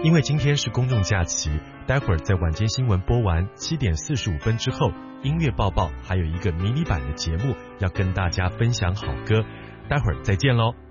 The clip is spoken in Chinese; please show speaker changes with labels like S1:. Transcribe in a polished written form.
S1: 因为今天是公众假期，待会儿在晚间新闻播完7点45分之后，音乐报报还有一个迷你版的节目要跟大家分享好歌，待会儿再见咯。